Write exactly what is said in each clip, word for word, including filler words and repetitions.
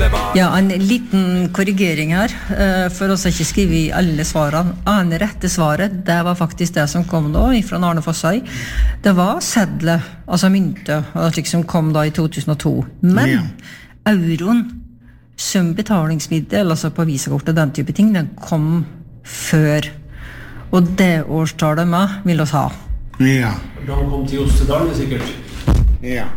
Ja, en liten korrigering her, for oss har ikke skrive I alle svarene. Ane rette svaret, det var faktisk det som kom da, fra Arne Fossøy. Det var sedle, altså mynte, slik som kom da I to tusen og to. Men ja. Euroen, som betalingsmiddel, altså på visakort og den type ting, den kom før. Og det årstallet med vil oss ha. Ja. Da han kom til Jostedalen, sikkert. Ja.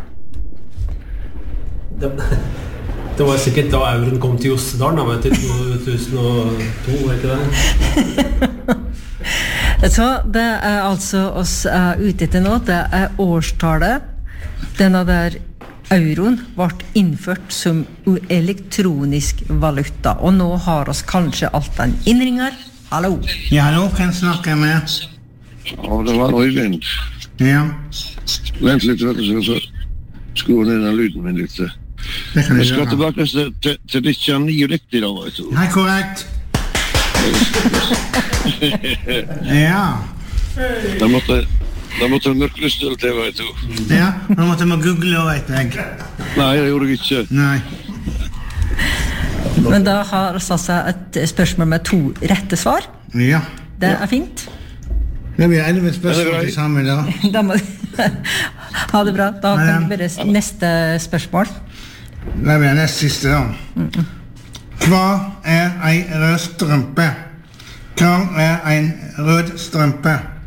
Det, det var sikkert da euroen kom til Jostedalen, da, til to tusen og to, var ikke det? Så det er altså oss er ute etter nå, det er årstallet. Denne der euroen ble innført som elektronisk valuta, og nå har oss kanskje alt den innringer. Hallo? Ja, hallo, kan jeg snakke med? Ja, det var Øyvind. Ja. Vent litt, vet du, så skru ned den lyden min litt. Det kan jeg jeg skal gjøre. tilbake til, til, til ditt kjernige riktig da, vet du. Hei, korrekt. Ja. Da måtte, da måtte mørklystel til, vet du. Ja, nå måtte man google, vet jeg. Nei, det gjorde jeg ikke. Nei. Men da har vi altså et spørsmål med to rette svar. Ja. Det er fint. Det blir elleve spørsmål til sammen da. Da må ha det bra. Da kan vi bare neste spørsmål. Det blir neste siste da. Hva er en rød strømpe? Hva er en rød strømpe?